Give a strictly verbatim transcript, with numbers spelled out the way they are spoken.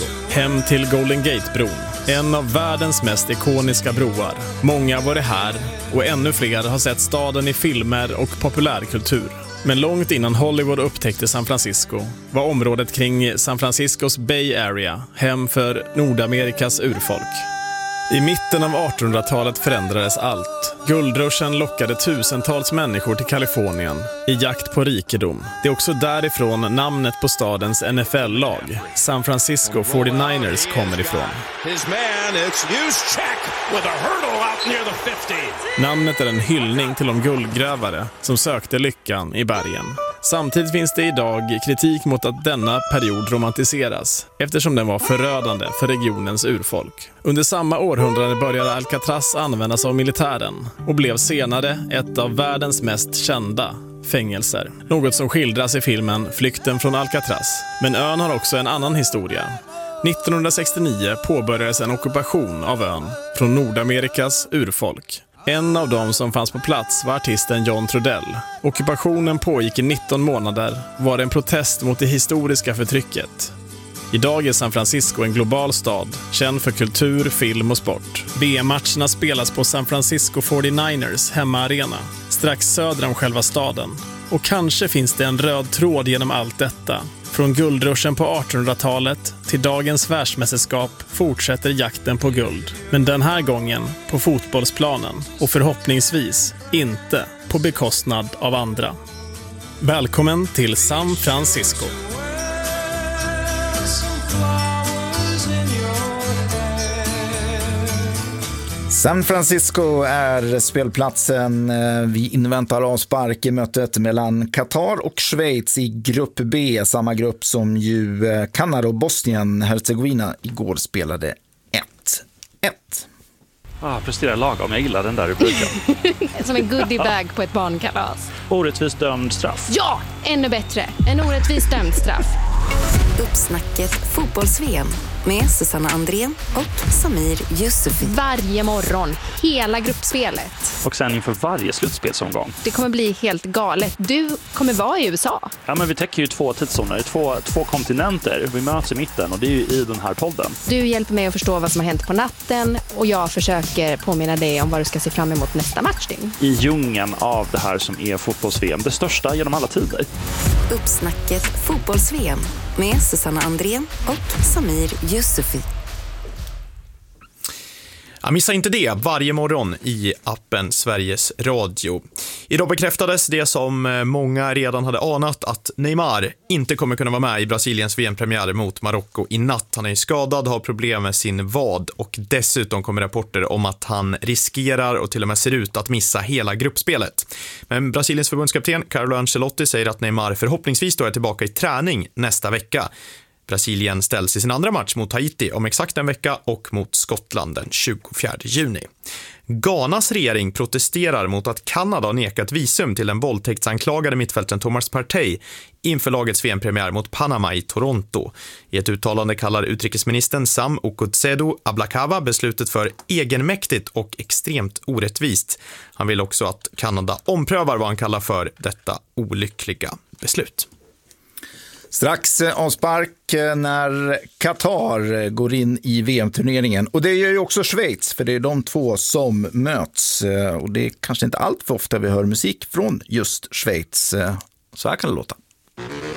Francisco, hem till Golden Gate-bron, en av världens mest ikoniska broar. Många var det här och ännu fler har sett staden i filmer och populärkultur. Men långt innan Hollywood upptäckte San Francisco var området kring San Franciscos Bay Area hem för Nordamerikas urfolk. I mitten av artonhundratalet förändrades allt. Guldruschen lockade tusentals människor till Kalifornien i jakt på rikedom. Det är också därifrån namnet på stadens N F L-lag, San Francisco fyrtionioers, kommer ifrån. Namnet är en hyllning till de guldgrävare som sökte lyckan i bergen. Samtidigt finns det idag kritik mot att denna period romantiseras eftersom den var förödande för regionens urfolk. Under samma århundrade började Alcatraz användas av militären och blev senare ett av världens mest kända fängelser. Något som skildras i filmen Flykten från Alcatraz. Men ön har också en annan historia. nittonhundrasextionio påbörjades en ockupation av ön från Nordamerikas urfolk. En av dem som fanns på plats var artisten John Trudell. Ockupationen pågick i nitton månader och var en protest mot det historiska förtrycket. Idag är San Francisco en global stad, känd för kultur, film och sport. B M-matcherna spelas på San Francisco fyrtionioers hemmaarena, strax söder om själva staden. Och kanske finns det en röd tråd genom allt detta. Från guldruschen på artonhundratalet till dagens världsmästerskap fortsätter jakten på guld. Men den här gången på fotbollsplanen och förhoppningsvis inte på bekostnad av andra. Välkommen till San Francisco. San Francisco är spelplatsen. Vi inväntar avspark i mötet mellan Qatar och Schweiz i grupp B, samma grupp som ju Kanada och Bosnien-Herzegovina igår spelade ett ett. Ah, presterar lagom. Jag gillar den där rubriken. Som en goodiebag på ett barnkalas. Orättvist dömd straff. Ja, ännu bättre. En orättvist dömd straff. Uppsnacket fotbolls-V M med Susanna Andrén och Samir Yusufi. Varje morgon, hela gruppspelet. Och sen inför varje slutspelsomgång. Det kommer bli helt galet. Du kommer vara i U S A. Ja, men vi täcker ju två tidszoner, två, två kontinenter. Vi möts i mitten och det är ju i den här podden. Du hjälper mig att förstå vad som har hänt på natten och jag försöker påminna dig om vad du ska se fram emot nästa matchning. I djungeln av det här som är fotbolls-V M, det största genom alla tider. Uppsnacket fotbolls-V M med Susanna Andrén och Samir Yusufi. Ja, missa inte det varje morgon i appen Sveriges Radio. Idag bekräftades det som många redan hade anat, att Neymar inte kommer kunna vara med i Brasiliens V M-premiär mot Marocko i natt. Han är skadad, har problem med sin vad och dessutom kommer rapporter om att han riskerar och till och med ser ut att missa hela gruppspelet. Men Brasiliens förbundskapten Carlo Ancelotti säger att Neymar förhoppningsvis då är tillbaka i träning nästa vecka. Brasilien ställs i sin andra match mot Haiti om exakt en vecka och mot Skottland den tjugofjärde juni. Ghanas regering protesterar mot att Kanada har nekat visum till den våldtäktsanklagade mittfältaren Thomas Partey inför lagets V M-premiär mot Panama i Toronto. I ett uttalande kallar utrikesministern Sam Okudzedu Ablakava beslutet för egenmäktigt och extremt orättvist. Han vill också att Kanada omprövar vad han kallar för detta olyckliga beslut. Strax avspark när Qatar går in i V M-turneringen. Och det gör ju också Schweiz, för det är de två som möts. Och det är kanske inte allt för ofta vi hör musik från just Schweiz. Så här kan det låta.